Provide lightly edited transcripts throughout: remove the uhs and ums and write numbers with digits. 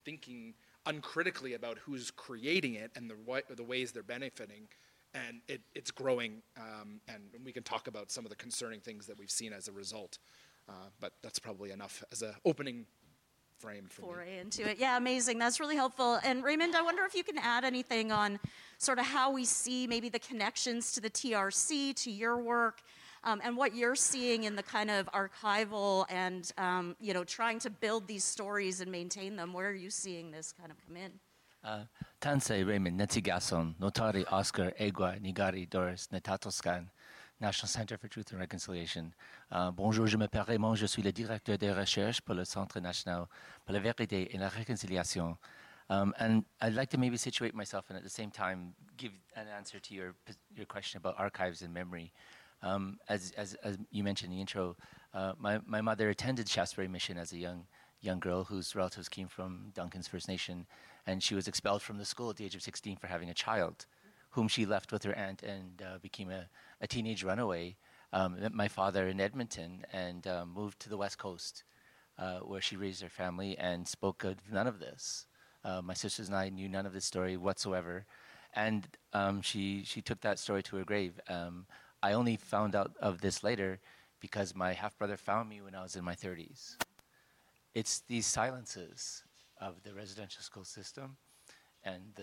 thinking uncritically about who's creating it and the ways they're benefiting. And it's growing, and we can talk about some of the concerning things that we've seen as a result. But that's probably enough as an opening frame for foray into it. Yeah, amazing. That's really helpful. And Raymond, I wonder if you can add anything on sort of how we see maybe the connections to the TRC, to your work, and what you're seeing in the kind of archival and trying to build these stories and maintain them. Where are you seeing this kind of come in? Tansei Raymond Netsigason, Notari Oscar Egua Nigari Doris Netatoscan, National Center for Truth and Reconciliation. Bonjour, je m'appelle Raymond, je suis le directeur des recherches pour le Centre National pour la Vérité et la Réconciliation. And I'd like to maybe situate myself and at the same time give an answer to your question about archives and memory. As you mentioned in the intro, my mother attended Shaftesbury Mission as a young girl whose relatives came from Duncan's First Nation, and she was expelled from the school at the age of 16 for having a child, whom she left with her aunt and became a teenage runaway. Met my father in Edmonton and moved to the West Coast, where she raised her family and spoke of none of this. My sisters and I knew none of this story whatsoever, and she took that story to her grave. I only found out of this later because my half-brother found me when I was in my 30s. It's these silences of the residential school system and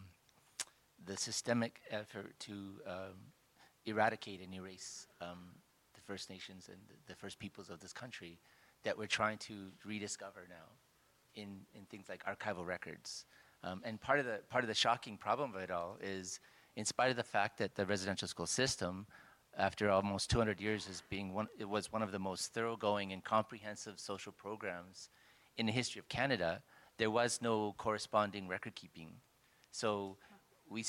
the systemic effort to eradicate and erase the First Nations and the First Peoples of this country that we're trying to rediscover now in things like archival records. And part of the shocking problem of it all is, in spite of the fact that the residential school system, after almost 200 years, it was one of the most thoroughgoing and comprehensive social programs in the history of Canada, there was no corresponding record keeping. So we've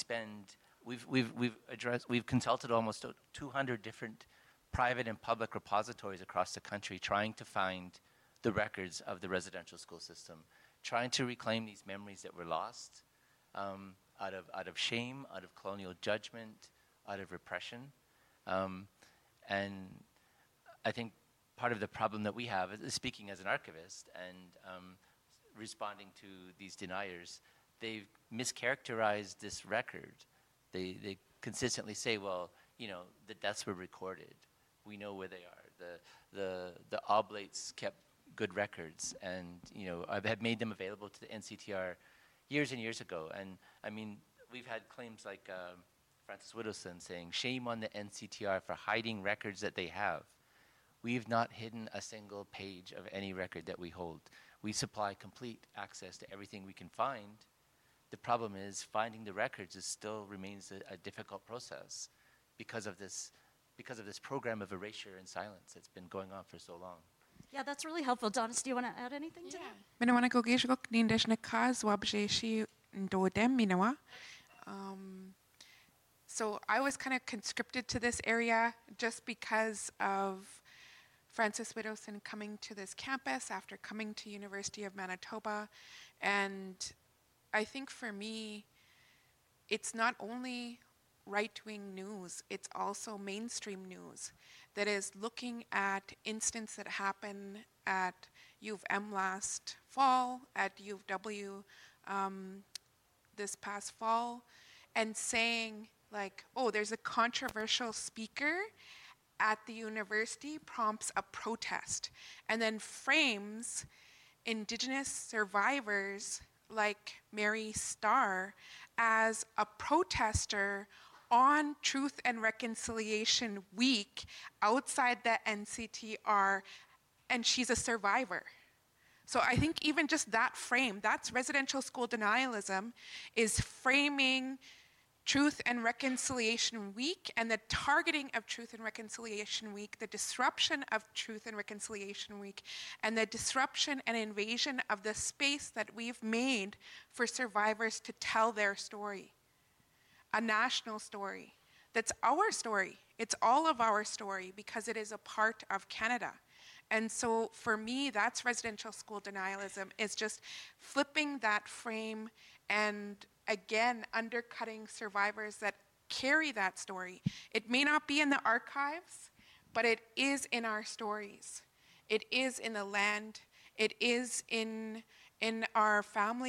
consulted almost 200 different private and public repositories across the country trying to find the records of the residential school system, trying to reclaim these memories that were lost out of shame, out of colonial judgment, out of repression. And I think part of the problem that we have is, speaking as an archivist and responding to these deniers, they've mischaracterized this record. They consistently say, well, the deaths were recorded. We know where they are. The oblates kept good records, and I had made them available to the NCTR years and years ago. And I mean, we've had claims like Francis Widdowson saying, shame on the NCTR for hiding records that they have. We've not hidden a single page of any record that we hold. We supply complete access to everything we can find. The problem is finding the records still remains a difficult process because of this program of erasure and silence that's been going on for so long. Yeah, that's really helpful. Donis, do you want to add anything to that? So I was kind of conscripted to this area just because of Francis Widdowson coming to this campus after coming to University of Manitoba. And I think for me, it's not only right-wing news, it's also mainstream news that is looking at incidents that happen at U of M last fall, at U of W this past fall, and saying, like, oh, there's a controversial speaker at the university prompts a protest, and then frames Indigenous survivors like Mary Starr as a protester on Truth and Reconciliation Week outside the NCTR, and she's a survivor. So I think even just that frame, that's residential school denialism, is framing Truth and Reconciliation Week and the targeting of Truth and Reconciliation Week, the disruption of Truth and Reconciliation Week, and the disruption and invasion of the space that we've made for survivors to tell their story. A national story. That's our story. It's all of our story because it is a part of Canada. And so for me, that's residential school denialism, is just flipping that frame and again, undercutting survivors that carry that story. It may not be in the archives, but it is in our stories. It is in the land. It is in in our family